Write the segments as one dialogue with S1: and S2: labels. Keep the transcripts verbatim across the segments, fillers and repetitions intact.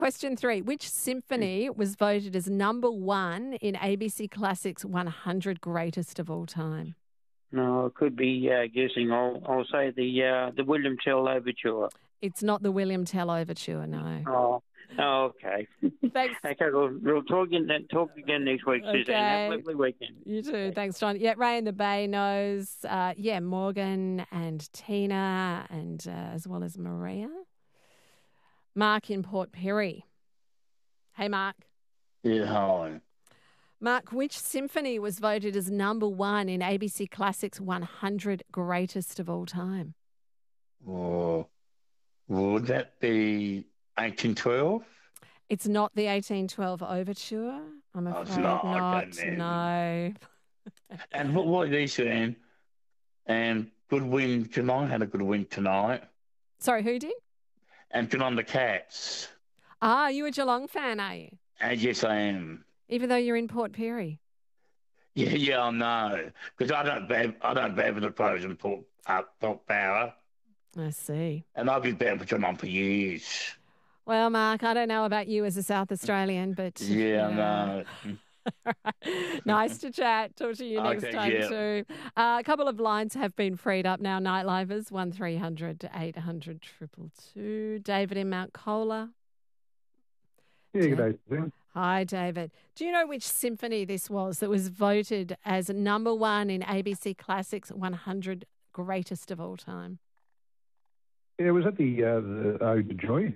S1: Question three. Which symphony was voted as number one in A B C Classics one hundred Greatest of All Time?
S2: No, it could be uh, guessing. I'll, I'll say the uh, the William Tell Overture.
S1: It's not the William Tell Overture, no.
S2: Oh, oh okay.
S1: Thanks.
S2: Okay, we'll, we'll talk, again, talk again next week,
S1: Okay.
S2: Suzanne. Have a lovely weekend.
S1: You too. Thanks, John. Yeah, Ray in the Bay knows. Uh, yeah, Morgan and Tina and uh, as well as Maria. Mark in Port Pirie. Hey, Mark.
S3: Yeah, hi.
S1: Mark, which symphony was voted as number one in A B C Classics one hundred Greatest of All Time?
S3: Oh, would that be eighteen twelve?
S1: It's not the eighteen twelve Overture. I'm
S3: Oh,
S1: afraid
S3: it's not.
S1: not.
S3: Okay, then.
S1: No.
S3: And what, what are these, and and good win tonight? Had a good win tonight.
S1: Sorry, who did?
S3: And good on the Cats.
S1: Ah, you a Geelong fan, are you?
S3: And yes, I am.
S1: Even though you're in Port Pirie.
S3: Yeah, yeah, I know. Because I don't have, I don't have the pros in Port, uh, Port Power.
S1: I see.
S3: And I've been banned for Geelong for years.
S1: Well, Mark, I don't know about you as a South Australian, but...
S3: Yeah, I
S1: yeah.
S3: know.
S1: Nice to chat. Talk to you next
S3: Okay,
S1: time
S3: yeah.
S1: too. Uh, a couple of lines have been freed up now. Nightlivers, one three hundred eight hundred two two two. David in Mount Cola.
S4: Yeah, good day, Suzanne.
S1: Hi, David. Do you know which symphony this was that was voted as number one in A B C Classics one hundred Greatest of All Time?
S4: Yeah, was that the, uh, the Ode to Joy?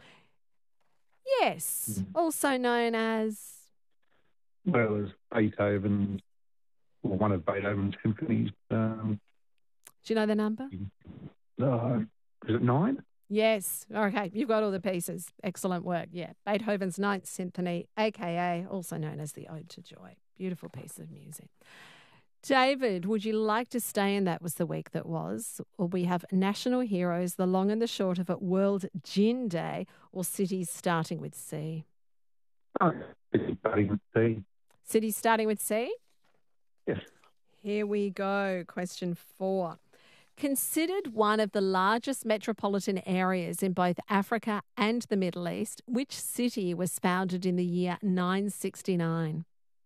S1: Yes, also known as...
S4: Well, it was Beethoven, or one of Beethoven's symphonies. Um,
S1: Do you know the number?
S4: uh, is it nine?
S1: Yes. Okay. You've got all the pieces. Excellent work. Yeah. Beethoven's Ninth Symphony, a k a also known as the Ode to Joy. Beautiful piece of music. David, would you like to stay in That Was the Week That Was? Or we have National Heroes, the long and the short of it, World Gin Day, or Cities Starting with C?
S4: Oh, it's starting with C.
S1: Cities Starting with C?
S4: Yes.
S1: Here we go. Question four. Considered one of the largest metropolitan areas in both Africa and the Middle East, which city was founded in the year nine sixty-nine?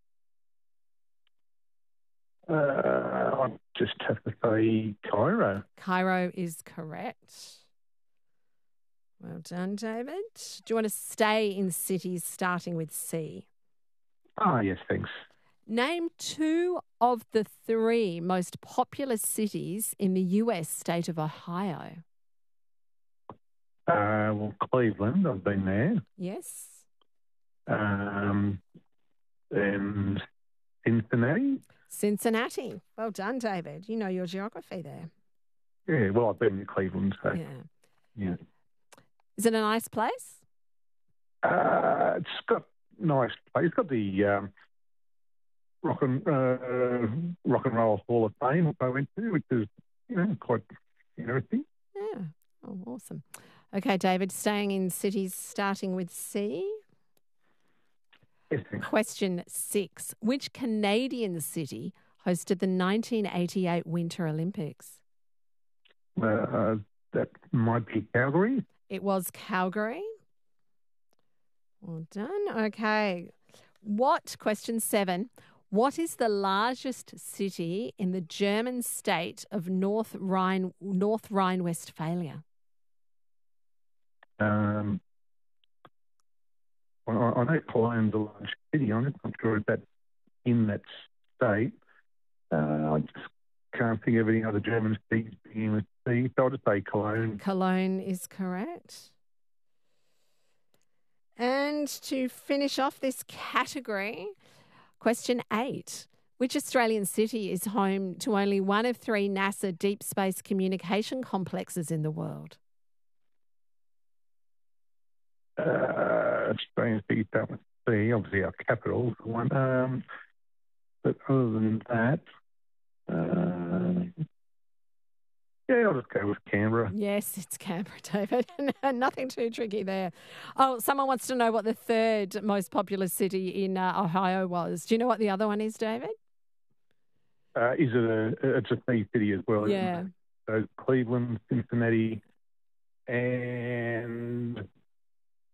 S4: Uh, I just have to say Cairo.
S1: Cairo is correct. Well done, David. Do you want to stay in cities starting with C?
S4: Ah, yes, thanks.
S1: Name two of the three most populous cities in the U S state of Ohio.
S4: Uh, well, Cleveland, I've been there.
S1: Yes.
S4: Um, and Cincinnati.
S1: Cincinnati. Well done, David. You know your geography there.
S4: Yeah, well, I've been to Cleveland, so
S1: Yeah.
S4: yeah.
S1: Is it a nice place?
S4: Uh, it's got nice place. It's got the um, rock and uh, rock and roll Hall of Fame which I went to, which is you know quite interesting.
S1: Yeah. Oh, awesome. Okay, David, staying in cities starting with C.
S4: Yes, thanks.
S1: Question six. Which Canadian city hosted the nineteen eighty-eight Winter Olympics?
S4: Uh, that might be Calgary.
S1: It was Calgary. Well done. Okay. What, question seven, what is the largest city in the German state of North Rhine, North Rhine-Westphalia?
S4: Um, I, I know Cologne's a large city. I'm just not sure if that's in that state. Uh, I just can't think of any other German cities beginning with C, so I'll just say Cologne.
S1: Cologne is correct. And to finish off this category, question eight. Which Australian city is home to only one of three NASA deep space communication complexes in the world?
S4: Uh, Australian cities start with C, obviously our capital. One. Um, but other than that, uh, yeah, I'll just go with Canberra.
S1: Yes, it's Canberra, David. Nothing too tricky there. Oh, someone wants to know what the third most populous city in uh, Ohio was. Do you know what the other one is, David?
S4: Uh, is it a? It's a C city as well.
S1: Yeah.
S4: Isn't it? So Cleveland, Cincinnati, and